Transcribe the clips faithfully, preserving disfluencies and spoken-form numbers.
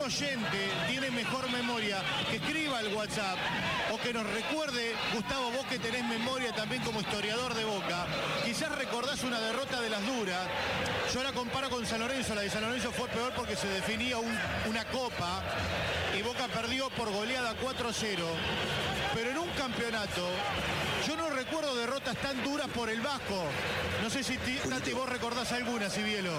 oyente tiene mejor memoria, que escriba al WhatsApp o que nos recuerde, Gustavo, vos que tenés memoria también como historiador de Boca, quizás recordás una derrota de las duras. Yo la comparo con San Lorenzo, la de San Lorenzo fue peor porque se definía un, una copa y Boca perdió por goleada cuatro a cero, pero en un campeonato yo no recuerdo derrotas tan duras por el Vasco. No sé si Tati, vos recordás alguna, Cibielo.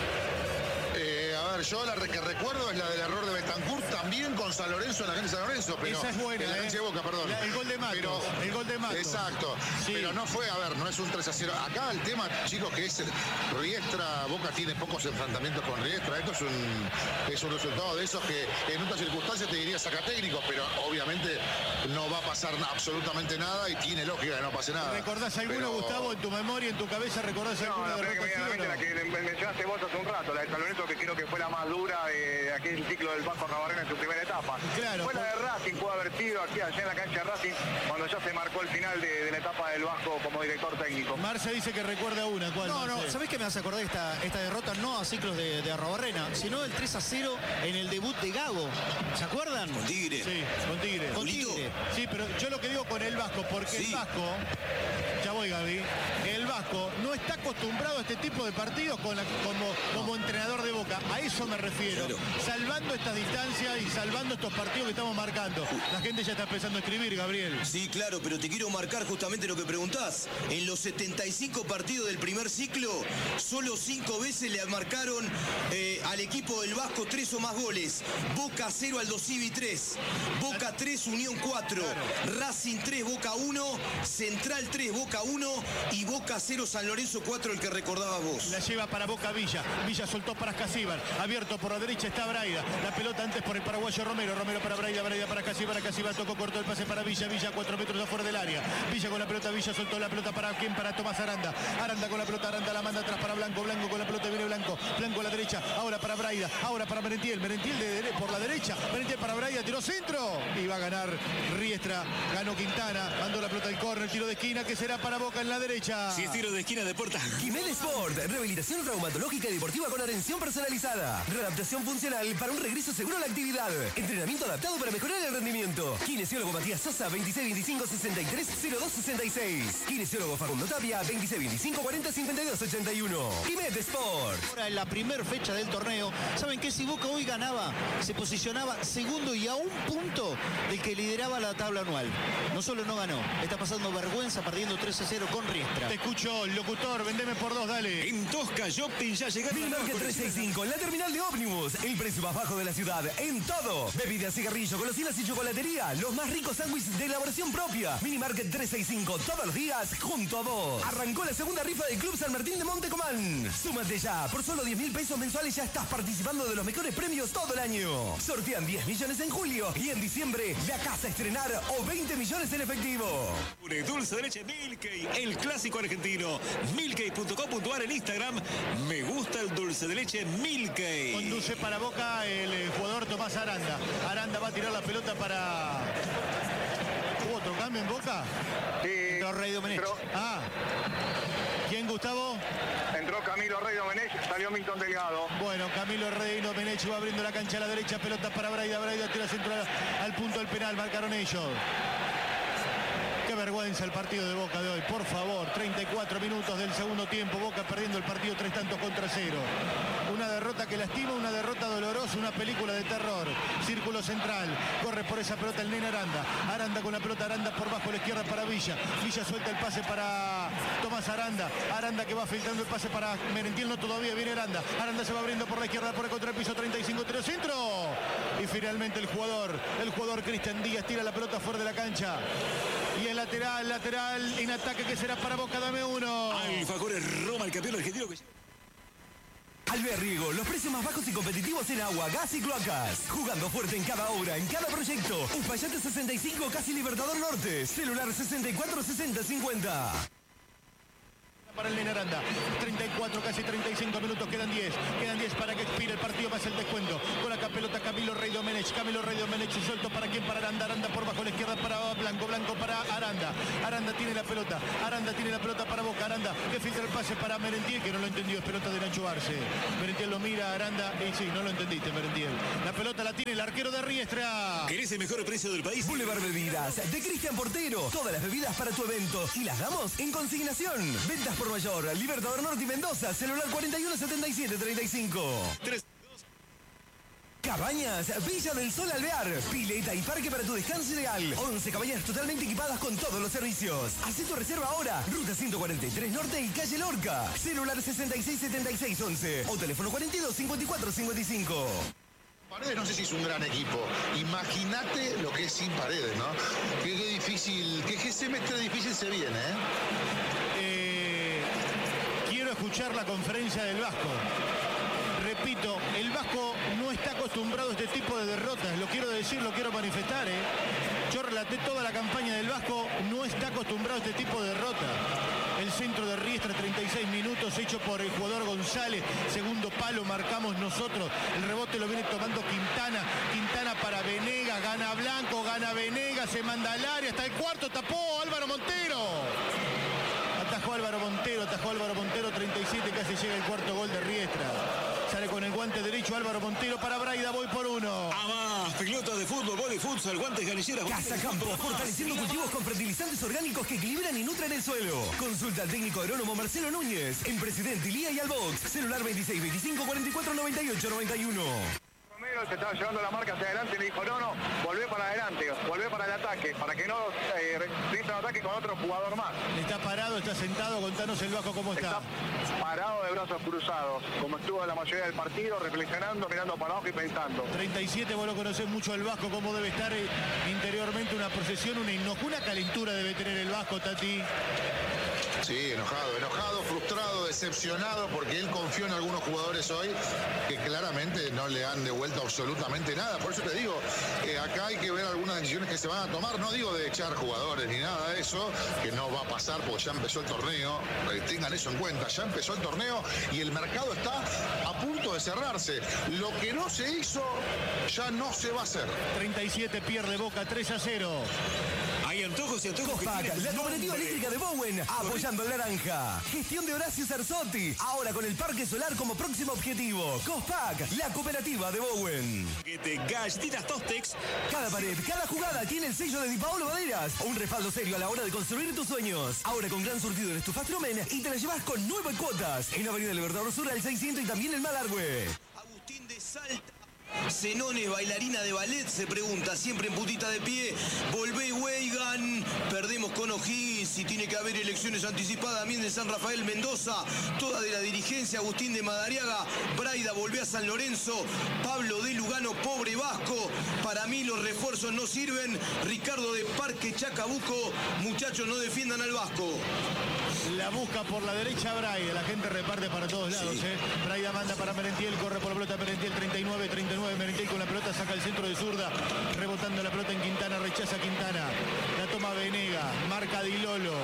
Eh, a ver, yo la que recuerdo es la del error de Betancourt, también con San Lorenzo en la cancha de San Lorenzo. Pero esa es buena, en la cancha eh. de Boca, perdón. La, el gol de Matos, pero, el gol de Matos. Exacto, sí. Pero no fue, a ver, no es un tres a cero. Acá el tema, chicos, que es Riestra, Boca tiene pocos enfrentamientos con Riestra. Esto es un, es un resultado de esos que en otras circunstancias te diría saca técnico, pero obviamente no va a pasar absolutamente nada y tiene lógica que no pase nada. ¿Recordás alguna, pero... Gustavo, en tu memoria, en tu cabeza, recordás no, alguna no, derrota? Que, no? La que mencionaste vos hace un rato, la de San Lorenzo, que creo que fue la más dura de, de aquel ciclo del Vasco Arruabarrena en su primera etapa. Claro, fue por... la de Racing, pudo haber sido aquí allá en la cancha de Racing, cuando ya se marcó el final de, de la etapa del Vasco como director técnico. Marce dice que recuerda una. ¿Cuál? No, Marce? no, ¿sabés qué me hace acordar esta, esta derrota? No a ciclos de, de Arruabarrena, sino el tres a cero en el debut de Gago. ¿Se acuerdan? Con Tigre. Sí, con Tigre. Con Tigre. Sí, pero yo lo que digo con el Vasco, porque sí. el Vasco, ya voy Gaby, el Vasco no está acostumbrado a este tipo de partidos con la, como, como entrenador de Boca. A eso me refiero. Claro. Salvando estas distancias y salvando estos partidos que estamos marcando. La gente ya está empezando a escribir, Gabriel. Sí, claro, pero te quiero marcar justamente lo que preguntás. En los setenta y cinco partidos del primer ciclo, solo cinco veces le marcaron eh, al equipo del Vasco tres o más goles. Boca cero, Aldo Civi tres. Boca tres, Unión cuatro. Claro. Racing tres, Boca uno. Central tres, Boca uno. Y Boca cero, San Lorenzo cuatro, el que recordabas vos. La lleva para Boca Villa. Villa soltó para Casíbar. Abierto por la derecha está Braida. La pelota antes por el paraguayo Romero. Romero para Braida. Braida para Casíbar. Casíbar tocó, cortó el pase para Villa. Villa cuatro metros afuera del área. Villa con la pelota. Villa soltó la pelota para quién? Para Tomás Aranda. Aranda con la pelota. Aranda la manda atrás para Blanco. Blanco con la pelota. Viene Blanco. Blanco a la derecha. Ahora para Braida. Ahora para Merentiel. Merentiel de, de, por la derecha. Merentiel para Braida. Tiró centro. Y va a ganar Riestra. Ganó Quintana. Mandó la pelota al córner. Tiro de esquina que será para Boca en la derecha. Si es tiro de esquina de Porta. Kimed Sport. Rehabilitación traumatológica y deportiva con atención personalizada. Readaptación funcional para un regreso seguro a la actividad. Entrenamiento adaptado para mejorar el rendimiento. Kinesiólogo Matías Sosa, veintiséis veinticinco sesenta y tres cero dos sesenta y seis. Kinesiólogo Facundo Tapia, veintiséis veinticinco cuarenta cincuenta y dos ochenta y uno. Kimed Sport. Ahora en la primera fecha del torneo, ¿saben qué? Si Boca hoy ganaba, se posicionaba segundo y a un punto del que lideraba la tabla anual. No solo no ganó, está pasando vergüenza perdiendo tres a cero con Riestra. Te escucho, locutor, vendeme por dos, dale. En Tosca Shopping ya llegaron. Minimarket trescientos sesenta y cinco, en la terminal de ómnibus. El precio más bajo de la ciudad, en todo. Bebidas, cigarrillos, golosinas y chocolatería. Los más ricos sándwiches de elaboración propia. Minimarket trescientos sesenta y cinco, todos los días, junto a vos. Arrancó la segunda rifa del Club San Martín de Montecomán. Súmate ya, por solo diez mil pesos mensuales ya estás participando de los mejores premios todo el año. Sortean diez millones en julio y en diciembre la casa a estrenar o veinte millones en efectivo. Dulce de leche Milkey, el clásico argentino. milkey punto com punto ar en Instagram. Me gusta el dulce de leche Milkey. Conduce para Boca el, el jugador Tomás Aranda. Aranda va a tirar la pelota para... ¿Hubo otro cambio en Boca? Sí. Entró Rey Domenech. Entró, Ah. ¿Quién, Gustavo? entró Camilo Rey Domenech, salió Milton Delgado. Bueno, Camilo Rey Domenech va abriendo la cancha a la derecha. Pelota para Braida. Braida tira centro al, al punto del penal. Marcaron ellos. Qué vergüenza el partido de Boca de hoy, por favor. treinta y cuatro minutos del segundo tiempo. Boca perdiendo el partido tres tantos contra cero. Una derrota que lastima, una derrota dolorosa, una película de terror. Círculo central. Corre por esa pelota el nene Aranda. Aranda con la pelota, Aranda por bajo a la izquierda para Villa. Villa suelta el pase para Tomás Aranda. Aranda que va filtrando el pase para Merentiel, no todavía, viene Aranda. Aranda se va abriendo por la izquierda, por el contrapiso, treinta y cinco, tiro centro. Y finalmente el jugador, el jugador Cristian Díaz tira la pelota fuera de la cancha. Y el lateral, lateral en ataque que será para Boca, dame uno. Alfajores Roma, el campeón argentino que... Alvear Riego, los precios más bajos y competitivos en agua, gas y cloacas. Jugando fuerte en cada obra, en cada proyecto. Uspallate sesenta y cinco, casi Libertador Norte. Celular sesenta y cuatro sesenta cincuenta. Para el Nene Aranda, treinta y cuatro, casi treinta y cinco minutos, quedan diez, quedan diez para que expire el partido más el descuento. Con la pelota Camilo Rey Domenech, Camilo Rey Domenech suelto para quién, para Aranda, Aranda por bajo la izquierda para Blanco, Blanco para Aranda, Aranda tiene la pelota, Aranda tiene la pelota para Boca, Aranda que filtra el pase para Merentiel, que no lo entendió, es pelota de Nacho Arce. Merentiel lo mira, Aranda, y sí, no lo entendiste, Merentiel. La pelota la tiene el arquero de Riestra. ¿Querés el mejor precio del país? Boulevard Bebidas, de Cristian Portero. Todas las bebidas para tu evento y las damos en consignación. Ventas por mayor, Libertador Norte y Mendoza, celular cuarenta y uno setenta y siete treinta y cinco. Tres. Cabañas, Villa del Sol Alvear, pileta y parque para tu descanso ideal. once cabañas totalmente equipadas con todos los servicios. Haz tu reserva ahora. Ruta ciento cuarenta y tres Norte y calle Lorca. Celular sesenta y seis setenta y seis once o teléfono cuarenta y dos cincuenta y cuatro cincuenta y cinco. Paredes no sé si es un gran equipo. Imagínate lo que es sin Paredes, ¿no? Qué, qué difícil, qué, qué semestre difícil se viene, ¿eh? Eh, quiero escuchar la conferencia del Vasco. Repito, el Vasco no está acostumbrado a este tipo de derrotas. Lo quiero decir, lo quiero manifestar, ¿eh? Yo relaté toda la campaña del Vasco, no está acostumbrado a este tipo de derrotas. El centro de Riestra, treinta y seis minutos, hecho por el jugador González. Segundo palo, marcamos nosotros. El rebote lo viene tomando Quintana. Quintana para Venegas, gana Blanco, gana Venegas, se manda al área. Hasta el cuarto, tapó Álvaro Montero. Atajó Álvaro Montero, atajó Álvaro Montero, treinta y siete, casi llega el cuarto gol de Riestra. Sale con el guante derecho Álvaro Montero para Braida, voy por uno. A más, pelotas de fútbol, vóley, futsal, guantes, galilleras. Casa Campo, fortaleciendo cultivos con fertilizantes orgánicos que equilibran y nutren el suelo. Consulta al técnico agrónomo Marcelo Núñez, en Presidente Ilía y Albox. Celular veintiséis veinticinco cuarenta y cuatro noventa y ocho noventa y uno. Romero se estaba llevando la marca hacia adelante y le dijo, no, no, volvé para adelante, volvé para el ataque, para que no eh, reciba ataque con otro jugador más. Está parado, está sentado, contanos el Vasco cómo está. Está parado de brazos cruzados, como estuvo la mayoría del partido, reflexionando, mirando para abajo y pensando. treinta y siete, vos lo conocés mucho el Vasco, cómo debe estar eh, interiormente, una procesión, una enojo, una calentura debe tener el Vasco, Tati. Sí, enojado, enojado, frustrado, decepcionado, porque él confió en algunos jugadores hoy que claramente no le han devuelto absolutamente nada. Por eso te digo, eh, acá hay que ver algunas decisiones que se van a tomar. No digo de echar jugadores ni nada de eso, que no va a pasar porque ya empezó el torneo. Eh, tengan eso en cuenta, ya empezó el torneo y el mercado está a punto de cerrarse. Lo que no se hizo, ya no se va a hacer. treinta y siete, pierde Boca, tres a cero. Hay antojos y antojos que Cospac, tienen la cooperativa nombre. eléctrica de Bowen, apoyando al Naranja. Gestión de Horacio Cerzotti, ahora con el parque solar como próximo objetivo. Cospac, la cooperativa de Bowen. De galletitas Tostex. Cada pared, cada jugada tiene el sello de Di Paolo Maderas. Un respaldo serio a la hora de construir tus sueños. Ahora con gran surtido en estufas Trumen y te la llevas con nueve cuotas. En Avenida Libertador Sur al seiscientos y también en Malargüe. Agustín de Salta. Zenone, bailarina de ballet, se pregunta, siempre en putita de pie. Volvé, Weigan. Perdemos con O'Higgins y tiene que haber elecciones anticipadas también de San Rafael Mendoza. Toda de la dirigencia, Agustín de Madariaga. Braida, volvé a San Lorenzo. Pablo de Lugano, pobre Vasco. Para mí los refuerzos no sirven. Ricardo de Parque Chacabuco. Muchachos, no defiendan al Vasco. La busca por la derecha Braida, la gente reparte para todos lados, Sí. ¿eh? Braida manda para Merentiel, corre por la pelota Merentiel, treinta y nueve, treinta y nueve, Merentiel con la pelota, saca el centro de zurda, rebotando la pelota en Quintana, rechaza Quintana, la toma Venega, marca Di Lolo.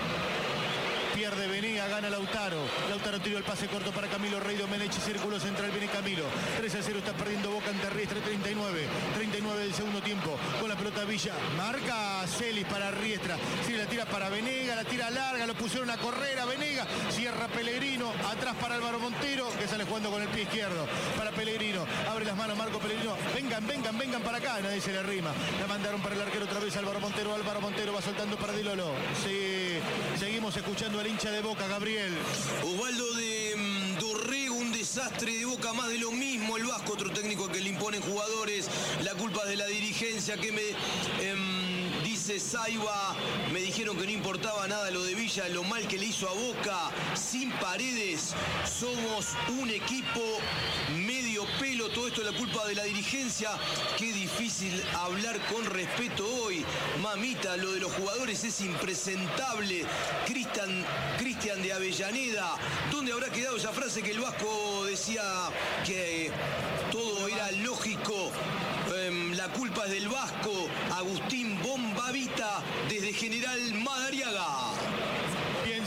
Pierde Venega, gana Lautaro. Lautaro tiró el pase corto para Camilo Rey Domenech, círculo central, viene Camilo. tres a cero está perdiendo Boca ante Riestra, treinta y nueve. treinta y nueve del segundo tiempo. Con la pelota Villa. Marca Celis para Riestra. Sí, la tira para Venega, la tira larga, lo pusieron a correr a Venega. Cierra Pellegrino, atrás para Álvaro Montero, que sale jugando con el pie izquierdo. Para Pellegrino, abre las manos Marco Pellegrino. Vengan, vengan, vengan para acá. Nadie se le arrima. La mandaron para el arquero otra vez Álvaro Montero. Álvaro Montero va soltando para Di Lolo. Sí, seguimos escuchando al hincha de Boca, Gabriel. Osvaldo de mm, Dorrego, un desastre de Boca, más de lo mismo. El Vasco, otro técnico que le imponen jugadores. La culpa es de la dirigencia que me... em, dice Saiba, me dijeron que no importaba nada lo de Villa, lo mal que le hizo a Boca. Sin Paredes, somos un equipo medio pelo. Todo esto es la culpa de la dirigencia. Qué difícil hablar con respeto hoy. Mamita, lo de los jugadores es impresentable. Cristian, Cristian de Avellaneda. ¿Dónde habrá quedado esa frase que el Vasco decía que todo era lógico? Eh, la culpa es del Vasco. Agustín Bombavita desde General Madariaga. Bien, señores,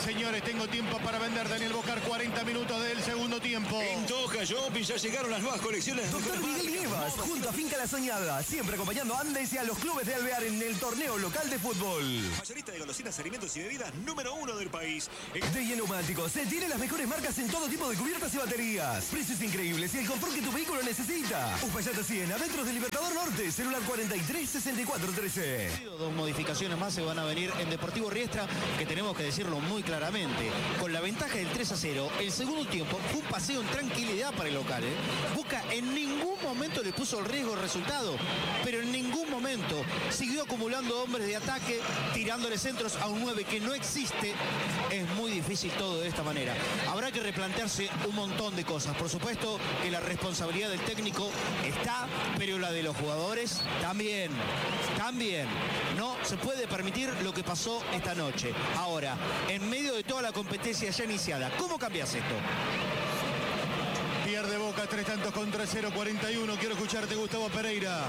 tengo tiempo para vender. Daniel Bocar, cuarenta minutos del segundo tiempo. En Toca Shopping ya llegaron las nuevas colecciones. Doctor Miguel Nievas, junto a Finca La Soñada, siempre acompañando a Andes y a los clubes de Alvear en el torneo local de fútbol. Mayorista de golosinas, alimentos y bebidas número uno del país. De Neumáticos, se tiene las mejores marcas en todo tipo de cubiertas y baterías. Precios increíbles y el confort que tu vehículo necesita. Uspallata cien, a metros del Libertador Norte, celular cuarenta y tres sesenta y cuatro trece. Dos modificaciones más se van a venir en Deportivo Riestra, que tenemos que decirlo muy claramente. Con la ventaja del tres a cero, el segundo tiempo fue un paseo en tranquilidad para el local. ¿eh? Boca en ningún momento le puso el riesgo al resultado, pero en ningún momento siguió acumulando hombres de ataque, tirándole centros a un nueve que no existe. Es muy difícil todo de esta manera. Habrá que replantearse un montón de cosas. Por supuesto que la responsabilidad del técnico está, pero la de los jugadores también. También. No se puede permitir lo que pasó esta noche. Ahora, en medio de toda la competencia ya iniciada, ¿cómo cambias esto? Pierde Boca, tres tantos contra cero, cuarenta y uno. Quiero escucharte, Gustavo Pereira.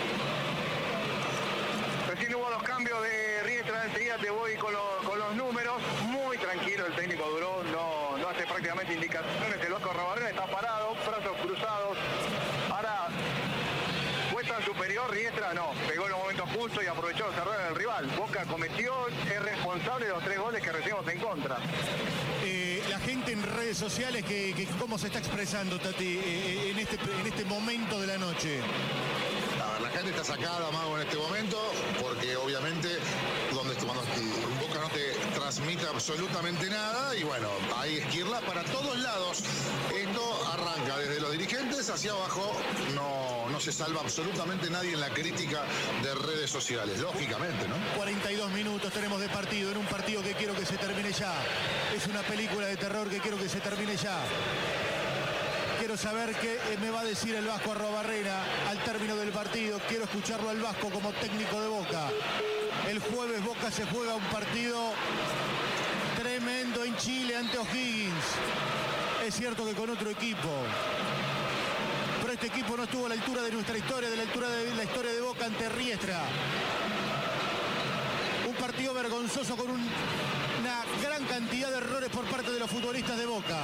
Recién hubo los cambios de Riestra, enseguida te voy con, lo, con los números. Muy tranquilo el técnico Duró, no, no hace prácticamente indicaciones. El Vasco Arrobarrena está parado, brazos cruzados. Ahora, puesta superior, Riestra no, pegó en los momentos justos y aprovechó los errores del rival. Boca cometió, es responsable de los tres goles que recibimos en contra. Eh, la gente en redes sociales, que, que cómo se está expresando, Tati, eh, en, este, en este momento de la noche. A ver, la gente está sacada, Mago, en este momento, porque obviamente donde cuando Boca no te transmite absolutamente nada, y bueno, hay esquirla para todos lados. Esto arranca desde los dirigentes hacia abajo, no, no se salva absolutamente nadie en la crítica de redes sociales, lógicamente, ¿no? cuarenta y dos minutos tenemos de partido, en un partido que quiero que se termine ya. Es una película de terror que quiero que se termine ya. Quiero saber qué me va a decir el Vasco Arrobarrena al término del partido. Quiero escucharlo al Vasco como técnico de Boca. El jueves Boca se juega un partido tremendo en Chile ante O'Higgins. Es cierto que con otro equipo. Pero este equipo no estuvo a la altura de nuestra historia, de la altura de la historia de Boca ante Riestra. Un partido vergonzoso con un, una gran cantidad de errores por parte de los futbolistas de Boca.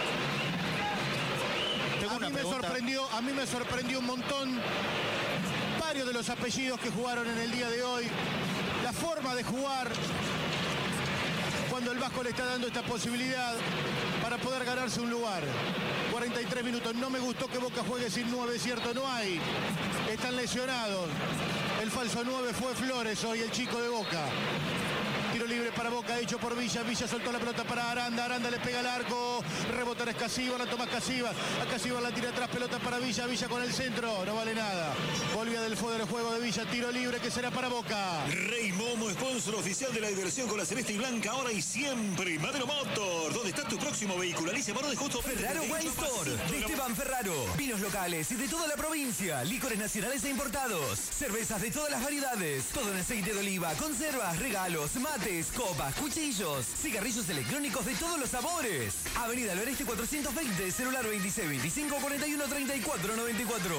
A mí, me sorprendió, a mí me sorprendió un montón varios de los apellidos que jugaron en el día de hoy. La forma de jugar cuando el Vasco le está dando esta posibilidad para poder ganarse un lugar. cuarenta y tres minutos. No me gustó que Boca juegue sin nueve, cierto, no hay. Están lesionados. El falso nueve fue Flores hoy, el chico de Boca. Tiro libre para Boca, hecho por Villa. Villa soltó la pelota para Aranda. Aranda le pega al arco. Rebota en Escasiva, la toma Escasiva. Escasiva la tira atrás, pelota para Villa. Villa con el centro, no vale nada. Volvía del fuego del juego de Villa. Tiro libre que será para Boca. Rey Momo, sponsor oficial de la diversión con la celeste y blanca, ahora y siempre. Madero Motor, ¿dónde está tu próximo vehículo? Alicia Mano de Justo. Ferraro Wine Store, de Esteban Ferraro. Vinos locales y de toda la provincia. Licores nacionales e importados. Cervezas de todas las variedades. Todo en aceite de oliva. Conservas, regalos, mates, copas, cuchillos. Cigarrillos electrónicos de todos los sabores. Avenida del Oeste cuatrocientos veinte, celular veintiséis veinticinco cuarenta y uno treinta y cuatro noventa y cuatro.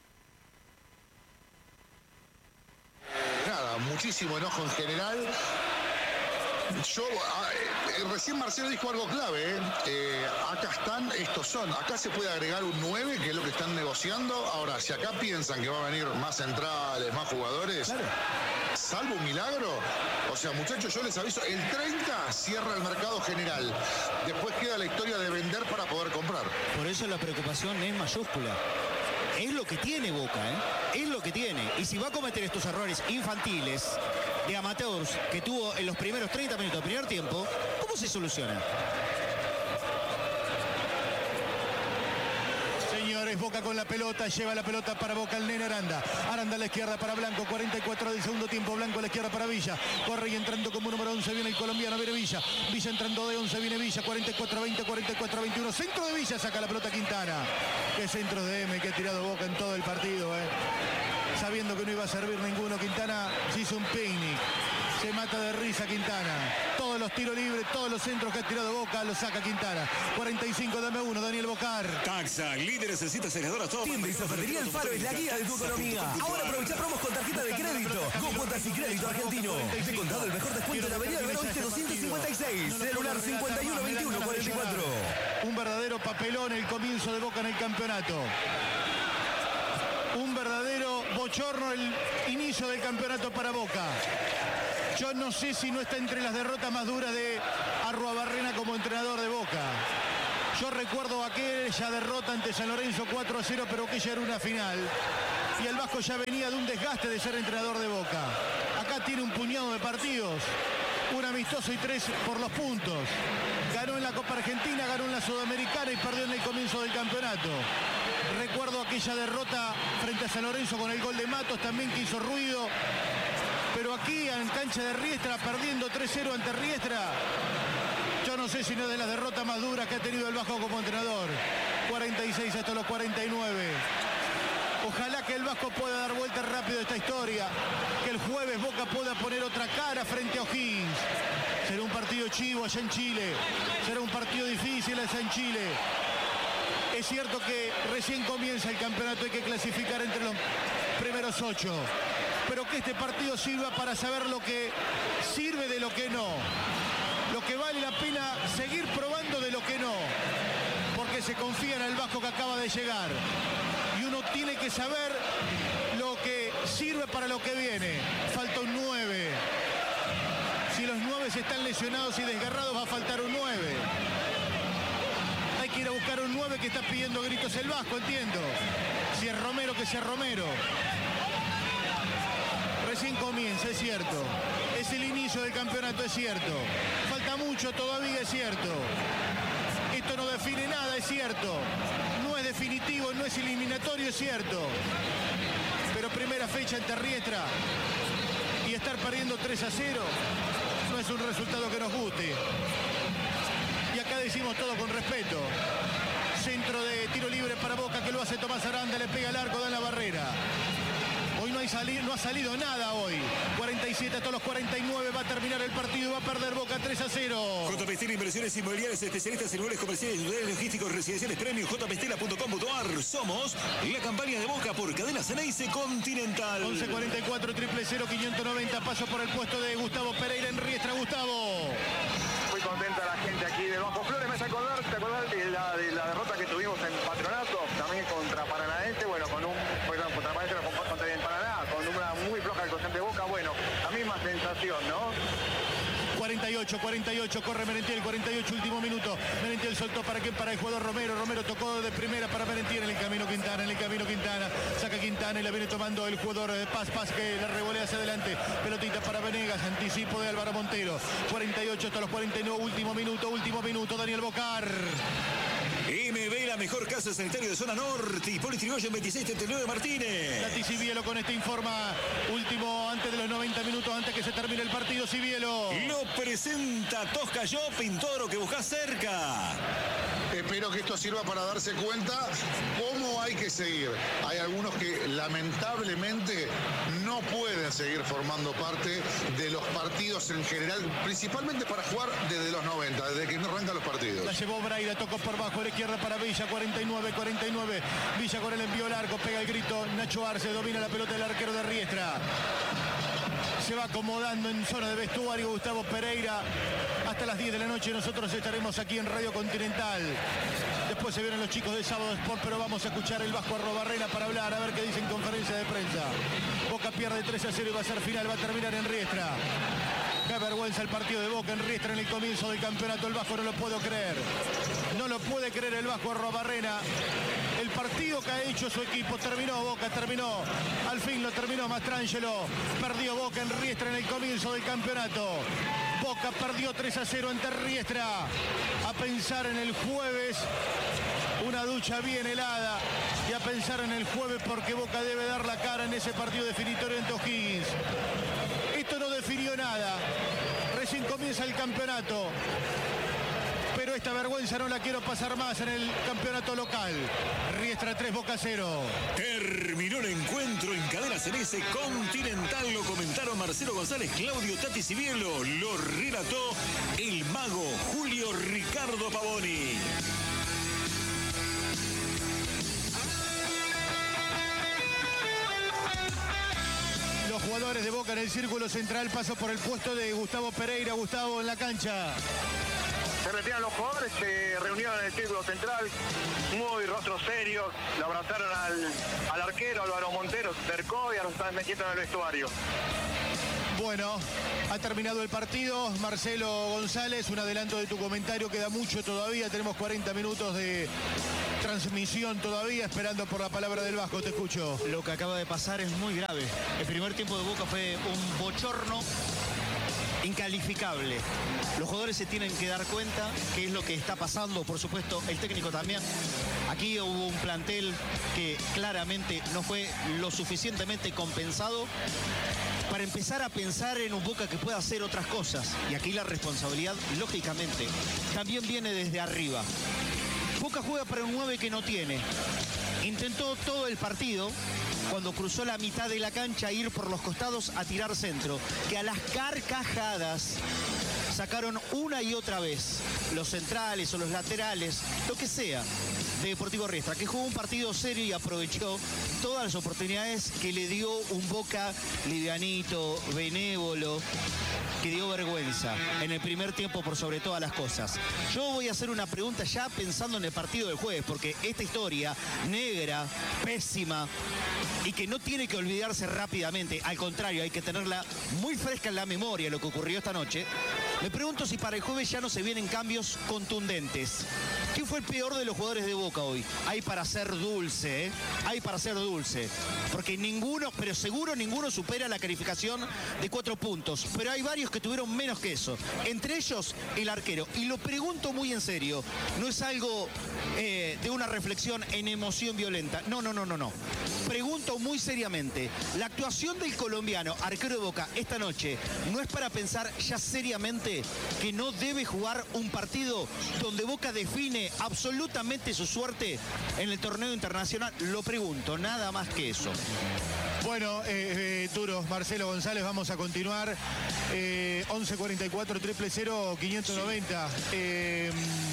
Nada, muchísimo enojo en general. Yo, eh, recién Marcelo dijo algo clave, ¿eh? Eh, acá están, estos son, acá se puede agregar un nueve, que es lo que están negociando. Ahora, si acá piensan que va a venir más centrales, más jugadores, claro, salvo un milagro, o sea, muchachos, yo les aviso, el treinta cierra el mercado general, después queda la historia de vender para poder comprar. Por eso la preocupación es mayúscula. Es lo que tiene Boca, ¿eh? Es lo que tiene. Y si va a cometer estos errores infantiles de amateurs que tuvo en los primeros treinta minutos del primer tiempo, ¿cómo se soluciona? Señores, Boca con la pelota, lleva la pelota para Boca el nene Aranda. Aranda a la izquierda para Blanco, cuarenta y cuatro del segundo tiempo. Blanco a la izquierda para Villa. Corre y entrando como número once viene el colombiano, viene Villa. Villa entrando de once, viene Villa, cuarenta y cuatro veinte, cuarenta y cuatro veintiuno. Centro de Villa, saca la pelota Quintana. Qué centros de M que ha tirado Boca en todo el partido, eh. Sabiendo que no iba a servir ninguno, Quintana se hizo un picnic. Se mata de risa Quintana. Todo todos los tiros libres, todos los centros que ha tirado Boca, los saca Quintana. cuarenta y cinco, dame uno, Daniel Bocar. Taxa, líderes en cintas aceleradoras, todo. Tienda y zapatería El Faro es la guía de tu economía. Ahora aprovecha promos con tarjeta de crédito. Con cuotas y crédito argentino. De contado el mejor descuento en la avenida del Oeste doscientos cincuenta y seis. Celular cincuenta y uno veintiuno cuarenta y cuatro. Un verdadero papelón el comienzo de Boca en el campeonato. Un verdadero bochorno el inicio del campeonato para Boca. Yo no sé si no está entre las derrotas más duras de Arruabarrena como entrenador de Boca. Yo recuerdo aquella derrota ante San Lorenzo cuatro a cero, pero que ya era una final. Y el Vasco ya venía de un desgaste de ser entrenador de Boca. Acá tiene un puñado de partidos. Un amistoso y tres por los puntos. Ganó en la Copa Argentina, ganó en la Sudamericana y perdió en el comienzo del campeonato. Recuerdo aquella derrota frente a San Lorenzo con el gol de Matos, también que hizo ruido. Pero aquí en cancha de Riestra, perdiendo tres cero ante Riestra, yo no sé si no es de las derrotas más duras que ha tenido el Vasco como entrenador. cuarenta y seis hasta los cuarenta y nueve. Ojalá que el Vasco pueda dar vuelta rápido a esta historia. Que el jueves Boca pueda poner otra cara frente a O'Higgins. Será un partido chivo allá en Chile. Será un partido difícil allá en Chile. Es cierto que recién comienza el campeonato, hay que clasificar entre los primeros ocho. Pero que este partido sirva para saber lo que sirve de lo que no. Lo que vale la pena seguir probando de lo que no. Porque se confía en el Vasco que acaba de llegar. Y uno tiene que saber lo que sirve para lo que viene. Falta un nueve. Si los nueve están lesionados y desgarrados, va a faltar un nueve. Hay que ir a buscar un nueve que está pidiendo gritos el Vasco, entiendo. Si es Romero, que sea Romero. Recién comienza, es cierto. Es el inicio del campeonato, es cierto. Falta mucho todavía, es cierto. Esto no define nada, es cierto. No es definitivo, no es eliminatorio, es cierto. Pero primera fecha ante Riestra y estar perdiendo tres a cero no es un resultado que nos guste. Y acá decimos todo con respeto. Centro de tiro libre para Boca que lo hace Tomás Aranda, le pega al arco, da en la barrera. Hoy no, hay sali- no ha salido nada hoy. cuarenta y siete hasta los cuarenta y nueve va a terminar el partido, va a perder Boca tres a cero. J P Stela Inversiones Inmobiliarias, especialistas en inmuebles comerciales, industriales, logísticos, residenciales, premios, j p stela punto com punto a r. Somos la campaña de Boca por Cadena Ceneice Continental. once cuarenta y cuatro, triple cero, quinientos noventa, paso por el puesto de Gustavo Pereira en Riestra. Gustavo. Muy contenta la gente aquí de Bajo Flores. Me hace acordar, ¿te acordás de la, de la derrota que tuvimos en Patronato? También contra Paranaense, bueno, con un, perdón, contra Paranaense no contra en Paraná, con una muy floja actuación de Boca. Bueno, la misma sensación, ¿no? cuarenta y ocho, cuarenta y ocho, corre Merentiel, cuarenta y ocho, último minuto. Merentiel soltó para qué, para el jugador Romero. Romero tocó de primera para Merentiel en el camino Quintana, en el camino Quintana. Saca Quintana y la viene tomando el jugador Paz, Paz que la revolea hacia adelante. Pelotita para Venegas, anticipo de Álvaro Montero. cuarenta y ocho hasta los cuarenta y nueve, último minuto, último minuto, Daniel Bocar. M B, la mejor casa sanitaria de zona norte. Y Poli Trigoyen veintiséis treinta y nueve Martínez. Tati Cibielo con este informa. Último antes de los noventa minutos, antes que se termine el partido, Cibielo. Lo presenta Tosca Shopping, todo lo que buscas cerca. Espero que esto sirva para darse cuenta cómo hay que seguir. Hay algunos que lamentablemente no pueden seguir formando parte de los partidos en general, principalmente para jugar desde los noventa, desde que no arrancan los partidos. La llevó Braida, tocó por bajo, a la izquierda para Villa, cuarenta y nueve, cuarenta y nueve. Villa con el envío largo, pega el grito. Nacho Arce domina la pelota del arquero de Riestra. Se va acomodando en zona de vestuario Gustavo Pereira. Hasta las diez de la noche nosotros estaremos aquí en Radio Continental. Después se vienen los chicos de Sábado Sport, pero vamos a escuchar el Vasco Arruabarrena para hablar, a ver qué dice en conferencia de prensa. Boca pierde tres a cero y va a ser final, va a terminar en Riestra. Qué vergüenza el partido de Boca en Riestra en el comienzo del campeonato. El Vasco no lo puedo creer. No lo puede creer el Vasco Arruabarrena. El partido que ha hecho su equipo terminó, Boca terminó. Al fin lo terminó Mastrangelo. Perdió Boca en Riestra en el comienzo del campeonato. Boca perdió tres a cero ante Riestra. A pensar en el jueves. Una ducha bien helada. Y a pensar en el jueves porque Boca debe dar la cara en ese partido definitorio ante O'Higgins. Esto no definió nada. Recién comienza el campeonato. Pero esta vergüenza no la quiero pasar más en el campeonato local. Riestra tres, Boca cero. Terminó el encuentro en Cadena Ceneice Continental. Lo comentaron Marcelo González, Claudio Tati Cibielo. Lo relató el mago Julio Ricardo Pavoni. Los jugadores de Boca en el círculo central, paso por el puesto de Gustavo Pereira. Gustavo en la cancha. Se retiran los jugadores, se reunieron en el círculo central, muy rostros serios, le abrazaron al, al arquero, Álvaro Montero, se acercó y ahora están metiendo en el vestuario. Bueno, ha terminado el partido. Marcelo González, un adelanto de tu comentario, queda mucho todavía, tenemos cuarenta minutos de transmisión todavía, esperando por la palabra del Vasco, te escucho. Lo que acaba de pasar es muy grave. El primer tiempo de Boca fue un bochorno incalificable. Los jugadores se tienen que dar cuenta qué es lo que está pasando, por supuesto, el técnico también. Aquí hubo un plantel que claramente no fue lo suficientemente compensado para empezar a pensar en un Boca que pueda hacer otras cosas. Y aquí la responsabilidad, lógicamente, también viene desde arriba. Boca juega para un nueve que no tiene. Intentó todo el partido, cuando cruzó la mitad de la cancha, ir por los costados a tirar centro, que a las carcajadas sacaron una y otra vez los centrales o los laterales, lo que sea, de Deportivo Riestra, que jugó un partido serio y aprovechó todas las oportunidades que le dio un Boca livianito, benévolo, que dio vergüenza en el primer tiempo por sobre todas las cosas. Yo voy a hacer una pregunta ya pensando en el partido del jueves, porque esta historia negra, pésima, y que no tiene que olvidarse rápidamente, al contrario, hay que tenerla muy fresca en la memoria lo que ocurrió esta noche. Me pregunto si para el jueves ya no se vienen cambios contundentes. ¿Quién fue el peor de los jugadores de Boca hoy? Hay para ser dulce, ¿eh? Hay para ser dulce. Porque ninguno, pero seguro ninguno supera la calificación de cuatro puntos. Pero hay varios que tuvieron menos que eso. Entre ellos, el arquero. Y lo pregunto muy en serio. No es algo eh, de una reflexión en emoción violenta. No, no, no, no, no. Pregunto muy seriamente. La actuación del colombiano, arquero de Boca, esta noche, ¿no es para pensar ya seriamente que no debe jugar un partido donde Boca define absolutamente su suerte en el torneo internacional? Lo pregunto, nada más que eso. Bueno, eh, eh, Turos, Marcelo González, vamos a continuar. Eh, once cuarenta y cuatro, triple cero, quinientos noventa. Sí. Eh,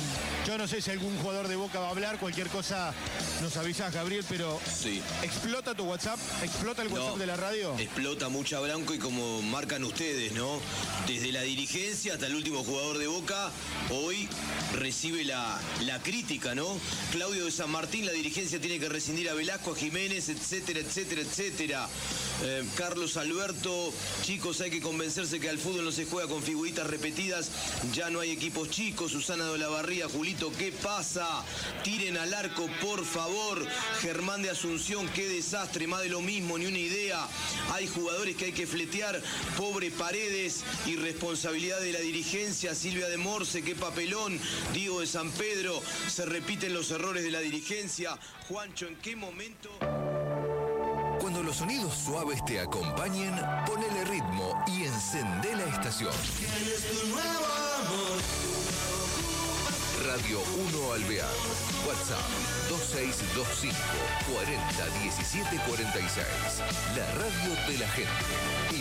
yo no sé si algún jugador de Boca va a hablar, cualquier cosa nos avisas, Gabriel, pero sí. ¿Explota tu WhatsApp? ¿Explota el WhatsApp no, de la radio? Explota mucha blanco y como marcan ustedes, ¿no? Desde la dirigencia hasta el último jugador de Boca, hoy recibe la, la crítica, ¿no? Claudio de San Martín, la dirigencia tiene que rescindir a Velasco, a Jiménez, etcétera, etcétera, etcétera. Eh, Carlos Alberto, chicos, hay que convencerse que al fútbol no se juega con figuritas repetidas, ya no hay equipos chicos. Susana de Olavarría, Julito, ¿qué pasa? Tiren al arco, por favor. Germán de Asunción, qué desastre, más de lo mismo, ni una idea. Hay jugadores que hay que fletear, pobre Paredes, irresponsabilidad de la dirigencia. Silvia de Morse, qué papelón. Diego de San Pedro, se repiten los errores de la dirigencia. Juancho, ¿en qué momento? Cuando los sonidos suaves te acompañen, ponele ritmo y encendé la estación. Radio uno Alvear. WhatsApp dos seis dos cinco, cuarenta, diecisiete cuarenta y seis. La radio de la gente.